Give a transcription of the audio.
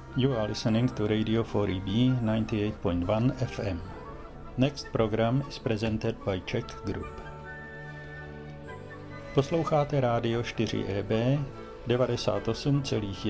You are listening to Radio 4EB 98.1 FM. Next program is presented by Czech Group. Posloucháte rádio 4EB 98,1